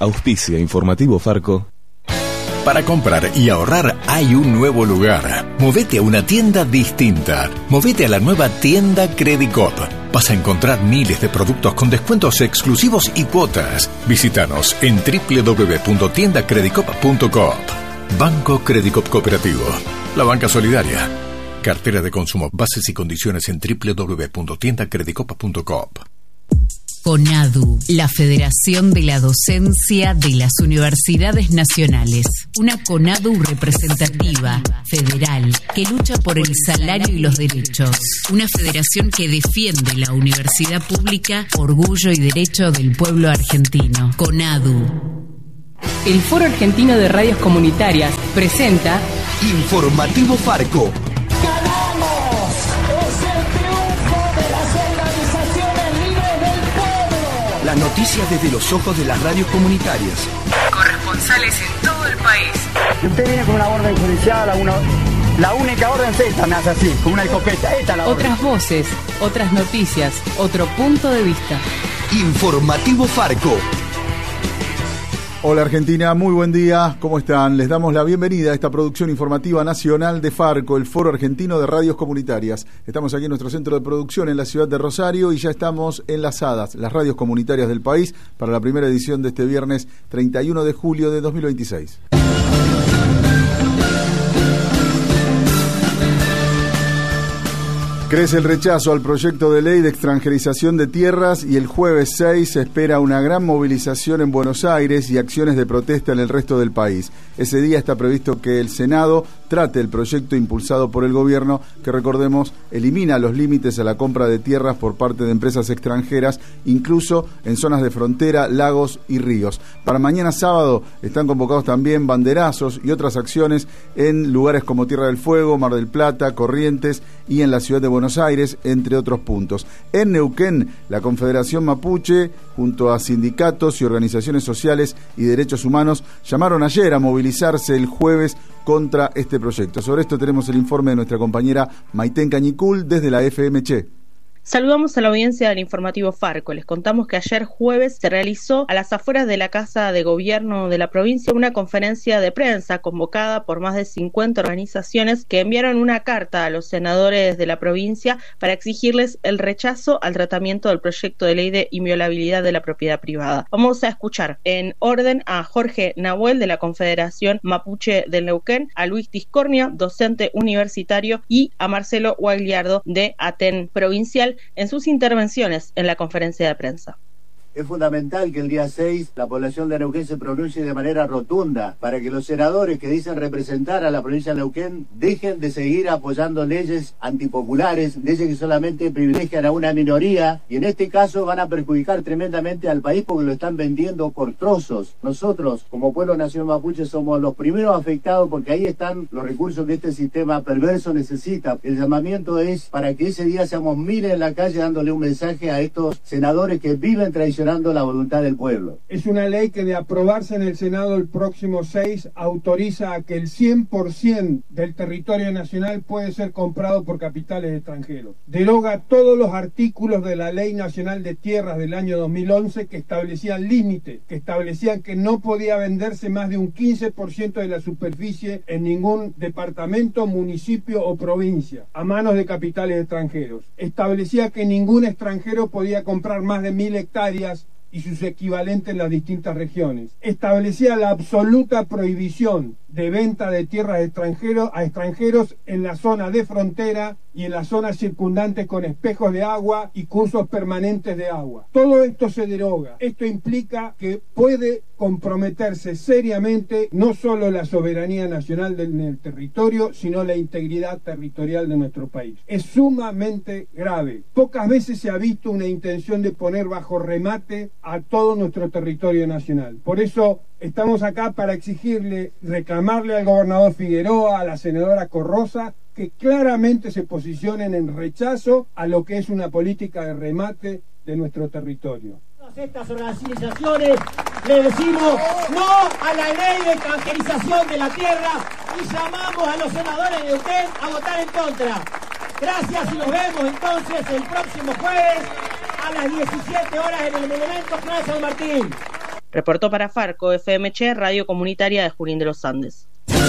Auspicia Informativo Farco. Para comprar y ahorrar hay un nuevo lugar. Movete a una tienda distinta. Movete a la nueva tienda Credicop. Vas a encontrar miles de productos con descuentos exclusivos y cuotas. Visítanos en www.tiendacredicop.coop. Banco Credicop Cooperativo. La banca solidaria. Cartera de consumo. Bases y condiciones en www.tiendacredicop.coop. CONADU, la Federación de la Docencia de las Universidades Nacionales. Una CONADU representativa, federal, que lucha por el salario y los derechos. Una federación que defiende la universidad pública, orgullo y derecho del pueblo argentino. CONADU. El Foro Argentino de Radios Comunitarias presenta Informativo Farco. Las noticias desde los ojos de las radios comunitarias. Corresponsales en todo el país. Usted viene con una orden judicial, la única orden es esta, me hace así, con una escopeta. Esta es la orden. Otras voces, otras noticias, otro punto de vista. Informativo Farco. Hola Argentina, muy buen día, ¿cómo están? Les damos la bienvenida a esta producción informativa nacional de Farco, el Foro Argentino de Radios Comunitarias. Estamos aquí en nuestro centro de producción en la ciudad de Rosario y ya estamos enlazadas las radios comunitarias del país para la primera edición de este viernes 31 de julio de 2026. Crece el rechazo al proyecto de ley de extranjerización de tierras y el jueves 6 se espera una gran movilización en Buenos Aires y acciones de protesta en el resto del país. Ese día está previsto que el Senado trate el proyecto impulsado por el gobierno que, recordemos, elimina los límites a la compra de tierras por parte de empresas extranjeras, incluso en zonas de frontera, lagos y ríos. Para mañana sábado están convocados también banderazos y otras acciones en lugares como Tierra del Fuego, Mar del Plata, Corrientes y en la ciudad de Buenos Aires, entre otros puntos. En Neuquén, la Confederación Mapuche, junto a sindicatos y organizaciones sociales y derechos humanos, llamaron ayer a movilizarse el jueves contra este proyecto. Sobre esto tenemos el informe de nuestra compañera Maitén Cañicul desde la FMC. Saludamos a la audiencia del Informativo Farco. Les contamos que ayer jueves se realizó a las afueras de la Casa de Gobierno de la provincia una conferencia de prensa convocada por más de 50 organizaciones que enviaron una carta a los senadores de la provincia para exigirles el rechazo al tratamiento del proyecto de ley de inviolabilidad de la propiedad privada. Vamos a escuchar en orden a Jorge Nahuel de la Confederación Mapuche del Neuquén, a Luis Tiscornia, docente universitario, y a Marcelo Guagliardo de Aten Provincial en sus intervenciones en la conferencia de prensa. Es fundamental que el día 6 la población de Neuquén se pronuncie de manera rotunda para que los senadores que dicen representar a la provincia de Neuquén dejen de seguir apoyando leyes antipopulares, leyes que solamente privilegian a una minoría y en este caso van a perjudicar tremendamente al país porque lo están vendiendo por trozos. Nosotros, como pueblo nación mapuche, somos los primeros afectados porque ahí están los recursos que este sistema perverso necesita. El llamamiento es para que ese día seamos miles en la calle dándole un mensaje a estos senadores que viven traicionando la voluntad del pueblo. Es una ley que de aprobarse en el Senado el próximo 6 autoriza a que el 100% del territorio nacional puede ser comprado por capitales extranjeros. Deroga todos los artículos de la Ley Nacional de Tierras del año 2011 que establecían límites, que establecían que no podía venderse más de un 15% de la superficie en ningún departamento, municipio o provincia a manos de capitales extranjeros. Establecía que ningún extranjero podía comprar más de 1000 hectáreas y sus equivalentes en las distintas regiones. Establecía la absoluta prohibición de venta de tierras a extranjeros en la zona de frontera y en las zonas circundantes con espejos de agua y cursos permanentes de agua. Todo esto se deroga. Esto implica que puede comprometerse seriamente no solo la soberanía nacional del territorio, sino la integridad territorial de nuestro país. Es sumamente grave. Pocas veces se ha visto una intención de poner bajo remate a todo nuestro territorio nacional. Por eso estamos acá para reclamarle al gobernador Figueroa, a la senadora Corrosa, que claramente se posicionen en rechazo a lo que es una política de remate de nuestro territorio. Todas estas organizaciones le decimos no a la ley de extranjerización de la tierra y llamamos a los senadores de Neuquén a votar en contra. Gracias y nos vemos entonces el próximo jueves a las 17 horas en el Monumento Plaza San Martín. Reportó para Farco, FMC, Radio Comunitaria de Junín de los Andes.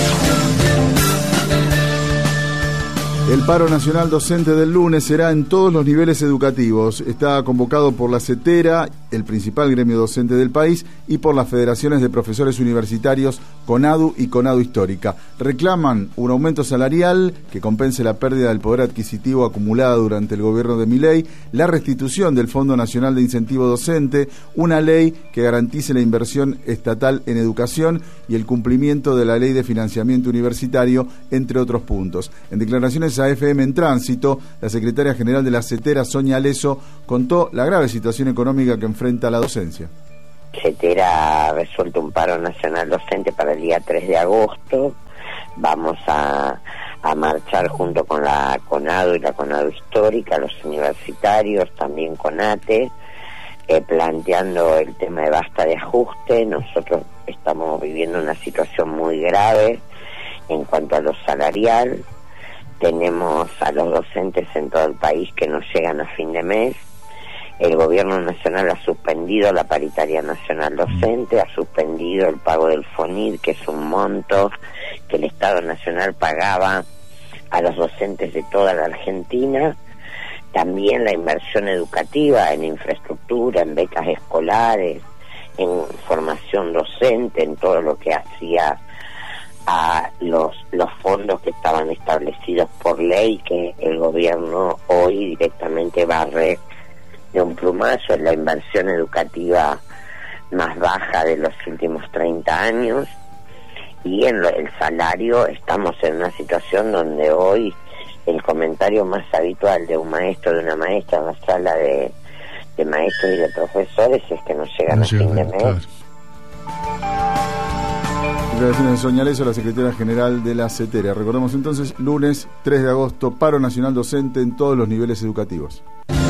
El paro nacional docente del lunes será en todos los niveles educativos. Está convocado por la CETERA, el principal gremio docente del país, y por las federaciones de profesores universitarios CONADU y CONADU Histórica. Reclaman un aumento salarial que compense la pérdida del poder adquisitivo acumulada durante el gobierno de Milei, la restitución del Fondo Nacional de Incentivo Docente, una ley que garantice la inversión estatal en educación y el cumplimiento de la Ley de Financiamiento Universitario, entre otros puntos. En declaraciones a FM en Tránsito, la secretaria general de la CETERA, Sonia Leso, contó la grave situación económica que enfrenta la docencia. CETERA ha resuelto un paro nacional docente para el día 3 de agosto. Vamos a marchar junto con la CONADU y la CONADU Histórica, los universitarios, también CONATE, planteando el tema de basta de ajuste. Nosotros estamos viviendo una situación muy grave en cuanto a lo salarial. Tenemos a los docentes en todo el país que no llegan a fin de mes. El gobierno nacional ha suspendido la paritaria nacional docente, ha suspendido el pago del FONID, que es un monto que el Estado Nacional pagaba a los docentes de toda la Argentina. También la inversión educativa en infraestructura, en becas escolares, en formación docente, en todo lo que hacía a los fondos que estaban establecidos por ley, que el gobierno hoy directamente barre de un plumazo. Es la inversión educativa más baja de los últimos 30 años. Y en el salario estamos en una situación donde hoy el comentario más habitual de un maestro, de una maestra en la sala de maestros y de profesores es que no llegan a fin de mes. Declaraciones de Sonia Leso, la secretaria general de la CETERA. Recordemos entonces, lunes 3 de agosto, paro nacional docente en todos los niveles educativos.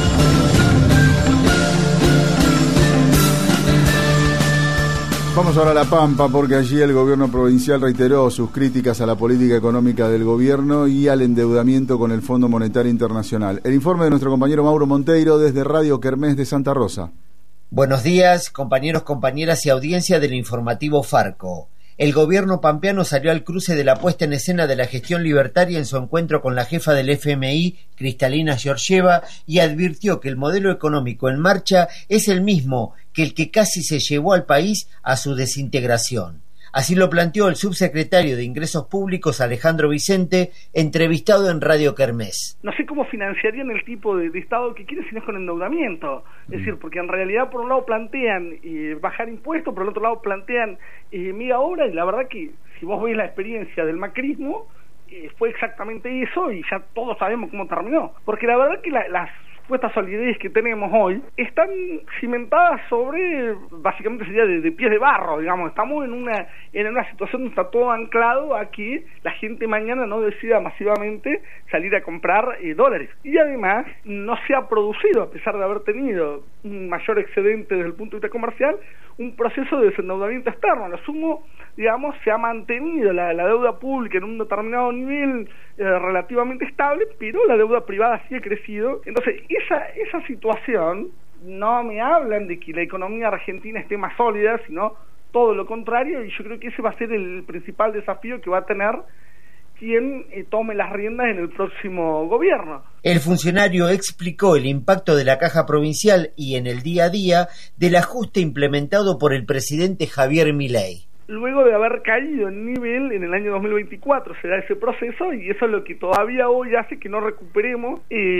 Vamos ahora a La Pampa, porque allí el gobierno provincial reiteró sus críticas a la política económica del gobierno y al endeudamiento con el Fondo Monetario Internacional. El informe de nuestro compañero Mauro Monteiro desde Radio Kermés de Santa Rosa. Buenos días, compañeros, compañeras y audiencia del informativo Farco. El gobierno pampeano salió al cruce de la puesta en escena de la gestión libertaria en su encuentro con la jefa del FMI, Cristalina Georgieva, y advirtió que el modelo económico en marcha es el mismo que el que casi se llevó al país a su desintegración. Así lo planteó el subsecretario de Ingresos Públicos, Alejandro Vicente, entrevistado en Radio Kermés. No sé cómo financiarían el tipo de Estado que quieren si no es con endeudamiento. Es decir, porque en realidad por un lado plantean bajar impuestos, por el otro lado plantean mega obra, y la verdad que si vos ves la experiencia del macrismo, fue exactamente eso y ya todos sabemos cómo terminó. Porque la verdad que las supuestas solidez que tenemos hoy están cimentadas sobre, básicamente sería de pies de barro, digamos. Estamos en una situación donde está todo anclado a que la gente mañana no decida masivamente salir a comprar dólares. Y además no se ha producido, a pesar de haber tenido un mayor excedente desde el punto de vista comercial, un proceso de desendeudamiento externo. A lo sumo, digamos, se ha mantenido la deuda pública en un determinado nivel relativamente estable, pero la deuda privada sí ha crecido. Entonces, esa situación, no me hablan de que la economía argentina esté más sólida, sino todo lo contrario, y yo creo que ese va a ser el principal desafío que va a tener quien tome las riendas en el próximo gobierno. El funcionario explicó el impacto de la Caja Provincial y en el día a día del ajuste implementado por el presidente Javier Milei. Luego de haber caído en nivel en el año 2024 será ese proceso, y eso es lo que todavía hoy hace que no recuperemos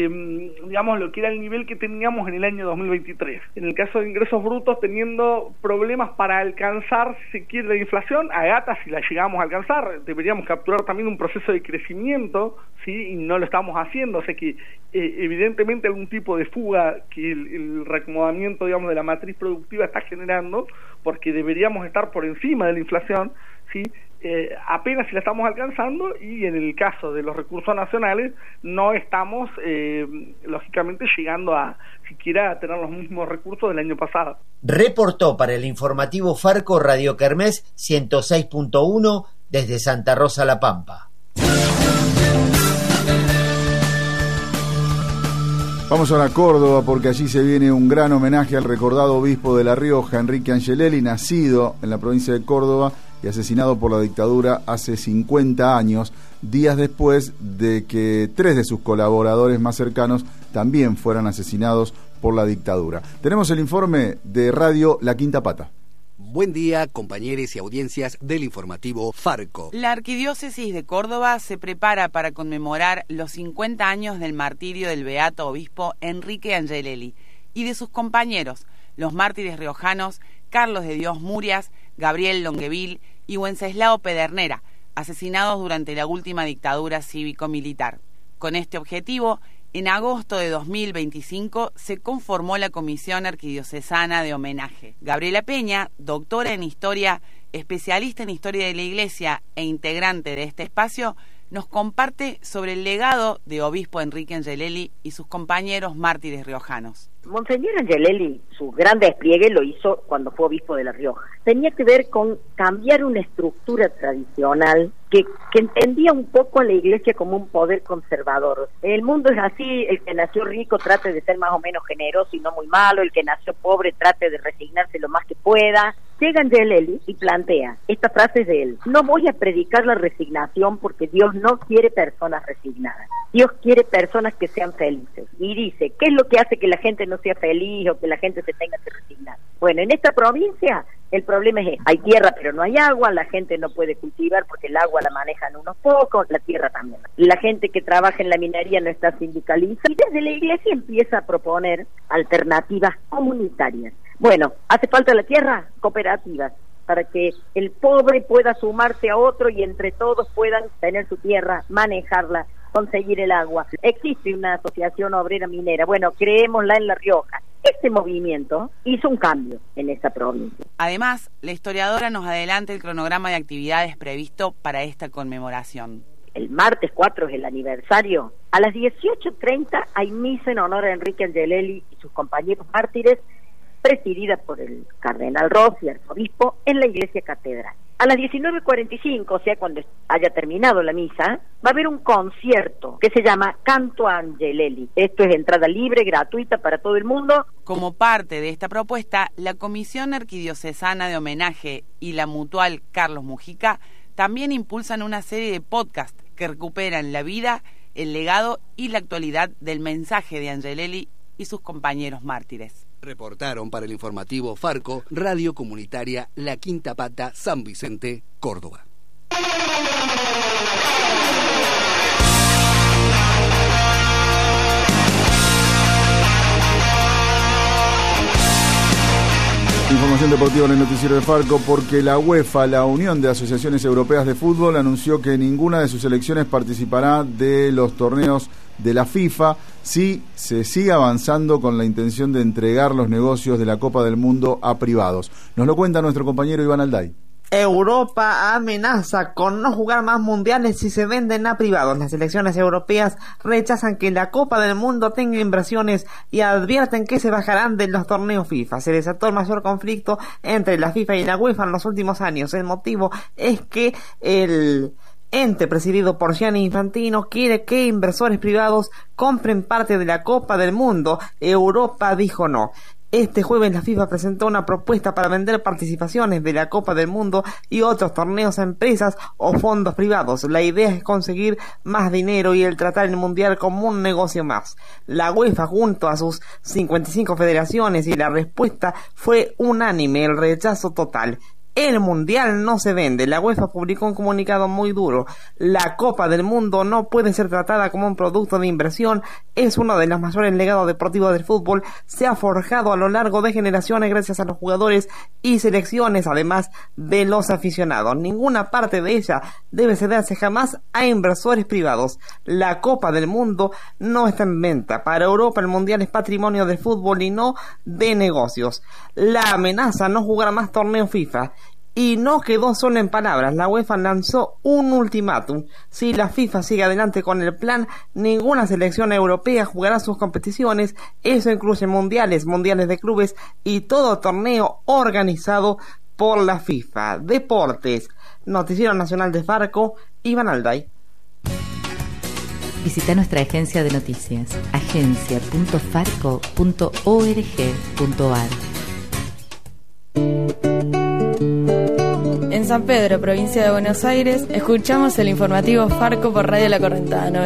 digamos lo que era el nivel que teníamos en el año 2023. En el caso de ingresos brutos, teniendo problemas para alcanzar, si se quiere, la inflación, a gata si la llegamos a alcanzar, deberíamos capturar también un proceso de crecimiento, ¿sí? Y no lo estamos haciendo, o sea que evidentemente algún tipo de fuga que el reacomodamiento, digamos, de la matriz productiva está generando, porque deberíamos estar por encima de la inflación, ¿sí? Apenas si la estamos alcanzando, y en el caso de los recursos nacionales no estamos lógicamente llegando a siquiera a tener los mismos recursos del año pasado. Reportó para el informativo Farco Radio Kermés 106.1 desde Santa Rosa, La Pampa. Vamos ahora a Córdoba porque allí se viene un gran homenaje al recordado obispo de La Rioja, Enrique Angelelli, nacido en la provincia de Córdoba y asesinado por la dictadura hace 50 años, días después de que 3 de sus colaboradores más cercanos también fueran asesinados por la dictadura. Tenemos el informe de Radio La Quinta Pata. Buen día, compañeros y audiencias del informativo Farco. La Arquidiócesis de Córdoba se prepara para conmemorar los 50 años del martirio del beato obispo Enrique Angelelli y de sus compañeros, los mártires riojanos Carlos de Dios Murias, Gabriel Longueville y Wenceslao Pedernera, asesinados durante la última dictadura cívico-militar. Con este objetivo, en agosto de 2025 se conformó la Comisión Arquidiocesana de Homenaje. Gabriela Peña, doctora en Historia, especialista en Historia de la Iglesia e integrante de este espacio, nos comparte sobre el legado de obispo Enrique Angelelli y sus compañeros mártires riojanos. Monseñor Angelelli, su gran despliegue lo hizo cuando fue obispo de La Rioja. Tenía que ver con cambiar una estructura tradicional que entendía un poco a la Iglesia como un poder conservador. El mundo es así, el que nació rico trate de ser más o menos generoso y no muy malo, el que nació pobre trate de resignarse lo más que pueda. Llega Angelelli y plantea esta frase de él: no voy a predicar la resignación porque Dios no quiere personas resignadas. Dios quiere personas que sean felices. Y dice, ¿qué es lo que hace que la gente no sea feliz o que la gente se tenga que resignar? Bueno, en esta provincia el problema es hay tierra pero no hay agua, la gente no puede cultivar porque el agua la manejan unos pocos, la tierra también. La gente que trabaja en la minería no está sindicalizada y desde la Iglesia empieza a proponer alternativas comunitarias. Bueno, ¿hace falta la tierra? Cooperativas, para que el pobre pueda sumarse a otro y entre todos puedan tener su tierra, manejarla, conseguir el agua. Existe una asociación obrera minera, bueno, creémosla en La Rioja. Este movimiento hizo un cambio en esa provincia. Además, la historiadora nos adelanta el cronograma de actividades previsto para esta conmemoración. El martes 4 es el aniversario. A las 18:30 hay misa en honor a Enrique Angelelli y sus compañeros mártires, presidida por el cardenal Rossi, arzobispo, en la iglesia catedral. A las 19:45, o sea, cuando haya terminado la misa, va a haber un concierto que se llama Canto a Angelelli. Esto es entrada libre, gratuita para todo el mundo. Como parte de esta propuesta, la Comisión Arquidiocesana de Homenaje y la Mutual Carlos Mujica también impulsan una serie de podcasts que recuperan la vida, el legado y la actualidad del mensaje de Angelelli y sus compañeros mártires. Reportaron para el informativo Farco, Radio Comunitaria La Quinta Pata, San Vicente, Córdoba. Información deportiva en el noticiero de Farco porque la UEFA, la Unión de Asociaciones Europeas de Fútbol, anunció que ninguna de sus selecciones participará de los torneos de la FIFA si se sigue avanzando con la intención de entregar los negocios de la Copa del Mundo a privados. Nos lo cuenta nuestro compañero Iván Alday. Europa amenaza con no jugar más mundiales si se venden a privados. Las selecciones europeas rechazan que la Copa del Mundo tenga inversiones y advierten que se bajarán de los torneos FIFA. Se desató el mayor conflicto entre la FIFA y la UEFA en los últimos años. El motivo es que el ente presidido por Gianni Infantino quiere que inversores privados compren parte de la Copa del Mundo. Europa dijo no. Este jueves la FIFA presentó una propuesta para vender participaciones de la Copa del Mundo y otros torneos a empresas o fondos privados. La idea es conseguir más dinero y el tratar el Mundial como un negocio más. La UEFA junto a sus 55 federaciones y la respuesta fue unánime, el rechazo total. El Mundial no se vende. La UEFA publicó un comunicado muy duro. La Copa del Mundo no puede ser tratada como un producto de inversión. Es uno de los mayores legados deportivos del fútbol. Se ha forjado a lo largo de generaciones gracias a los jugadores y selecciones, además de los aficionados. Ninguna parte de ella debe cederse jamás a inversores privados. La Copa del Mundo no está en venta. Para Europa el Mundial es patrimonio del fútbol y no de negocios. La amenaza no jugar más torneos FIFA. Y no quedó solo en palabras, la UEFA lanzó un ultimátum. Si la FIFA sigue adelante con el plan, ninguna selección europea jugará sus competiciones. Eso incluye mundiales de clubes y todo torneo organizado por la FIFA. Deportes, Noticiero Nacional de Farco, Iván Alday. Visita nuestra agencia de noticias, agencia.farco.org.ar. En San Pedro, provincia de Buenos Aires, escuchamos el informativo Farco por Radio La Correntada